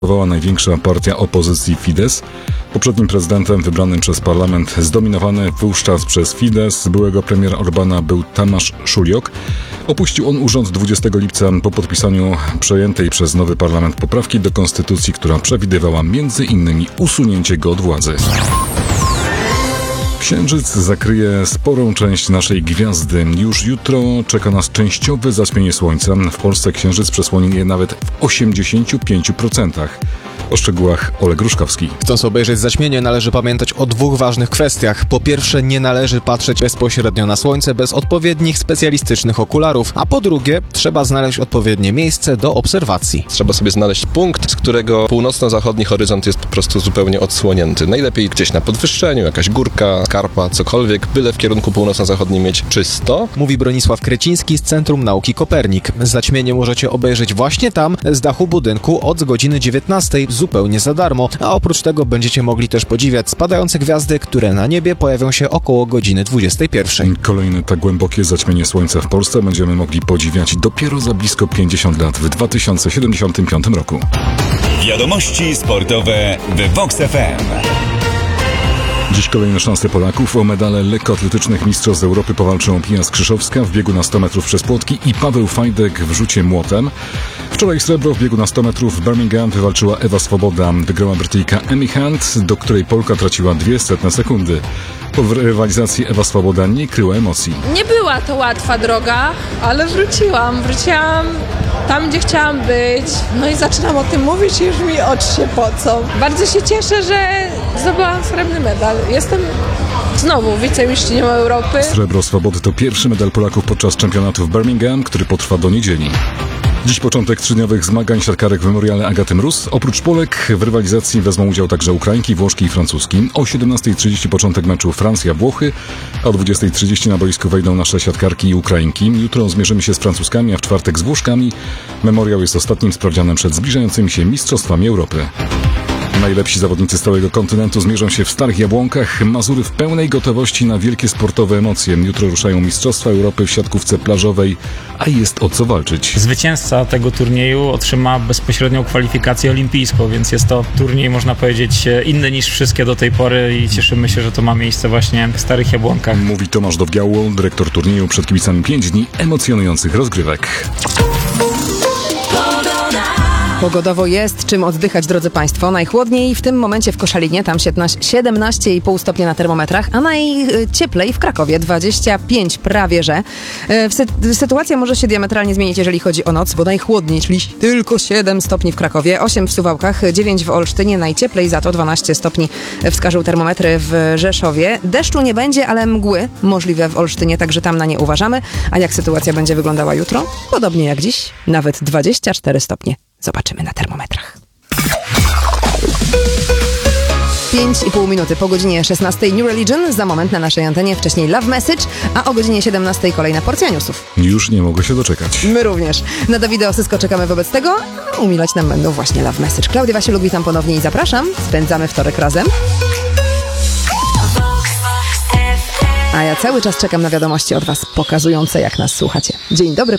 największa partia opozycji Fidesz. Poprzednim prezydentem wybranym przez parlament, zdominowany wówczas przez Fidesz, byłego premiera Orbana był Tamáš Šuliok. Opuścił on urząd 20 lipca po podpisaniu przejętej przez nowy parlament poprawki do konstytucji, która przewidywała m.in. usunięcie go od władzy. Księżyc zakryje sporą część naszej gwiazdy. Już jutro czeka nas częściowe zaćmienie słońca. W Polsce księżyc przesłoni je nawet w 85%. O szczegółach Oleg Gruszkowski. Chcąc obejrzeć zaćmienie, należy pamiętać o dwóch ważnych kwestiach. Po pierwsze, nie należy patrzeć bezpośrednio na słońce bez odpowiednich specjalistycznych okularów, a po drugie, trzeba znaleźć odpowiednie miejsce do obserwacji. Trzeba sobie znaleźć punkt, z którego północno-zachodni horyzont jest po prostu zupełnie odsłonięty. Najlepiej gdzieś na podwyższeniu, jakaś górka, skarpa, cokolwiek, byle w kierunku północno-zachodnim mieć czysto. Mówi Bronisław Kreciński z Centrum Nauki Kopernik. Zaćmienie możecie obejrzeć właśnie tam, z dachu budynku od godziny 19, zupełnie za darmo, a oprócz tego będziecie mogli też podziwiać spadające gwiazdy, które na niebie pojawią się około godziny 21. Kolejne tak głębokie zaćmienie słońca w Polsce będziemy mogli podziwiać dopiero za blisko 50 lat, w 2075 roku. Wiadomości sportowe w VOX FM. Dziś kolejne szanse Polaków. O medale lekkoatletycznych mistrzostw Europy powalczą Pia Skrzyszowska w biegu na 100 metrów przez płotki i Paweł Fajdek w rzucie młotem. Wczoraj srebro w biegu na 100 metrów w Birmingham wywalczyła Ewa Swoboda. Wygrała Brytyjka Amy Hunt, do której Polka traciła 0,02 sekundy. Po rywalizacji Ewa Swoboda nie kryła emocji. Nie była to łatwa droga, ale wróciłam tam, gdzie chciałam być. No i zaczynam o tym mówić i już mi oczy się pocą. Bardzo się cieszę, że zdobyłam srebrny medal. Jestem znowu wicemistrzynią Europy. Srebro Swobody to pierwszy medal Polaków podczas czempionatu w Birmingham, który potrwa do niedzieli. Dziś początek trzydniowych zmagań siatkarek w Memoriale Agaty Mróz. Oprócz Polek w rywalizacji wezmą udział także Ukrainki, Włoszki i Francuski. O 17:30 początek meczu Francja-Włochy, a o 20:30 na boisku wejdą nasze siatkarki i Ukrainki. Jutro zmierzymy się z Francuskami, a w czwartek z Włoszkami. Memoriał jest ostatnim sprawdzianem przed zbliżającymi się Mistrzostwami Europy. Najlepsi zawodnicy z całego kontynentu zmierzą się w Starych Jabłonkach. Mazury w pełnej gotowości na wielkie sportowe emocje. Jutro ruszają Mistrzostwa Europy w siatkówce plażowej, a jest o co walczyć. Zwycięzca tego turnieju otrzyma bezpośrednią kwalifikację olimpijską, więc jest to turniej, można powiedzieć, inny niż wszystkie do tej pory i cieszymy się, że to ma miejsce właśnie w Starych Jabłonkach. Mówi Tomasz Dowgiało, dyrektor turnieju. Przed kibicami 5 dni emocjonujących rozgrywek. Pogodowo jest czym oddychać, drodzy Państwo. Najchłodniej w tym momencie w Koszalinie, tam 17,5 stopnia na termometrach, a najcieplej w Krakowie, 25 prawie że. Sytuacja może się diametralnie zmienić, jeżeli chodzi o noc, bo najchłodniej, czyli tylko 7 stopni w Krakowie, 8 w Suwałkach, 9 w Olsztynie, najcieplej za to 12 stopni wskażą termometry w Rzeszowie. Deszczu nie będzie, ale mgły możliwe w Olsztynie, także tam na nie uważamy. A jak sytuacja będzie wyglądała jutro? Podobnie jak dziś, nawet 24 stopnie. Zobaczymy na termometrach. 5,5 minuty po godzinie 16 New Religion, za moment na naszej antenie, wcześniej Love Message, a o godzinie 17 kolejna porcja newsów. Już nie mogę się doczekać. My również. Na Dawida Osysko czekamy wobec tego, a umilać nam będą właśnie Love Message. Klaudia Wasieluk, witam ponownie i zapraszam. Spędzamy wtorek razem. A ja cały czas czekam na wiadomości od Was pokazujące, jak nas słuchacie. Dzień dobry.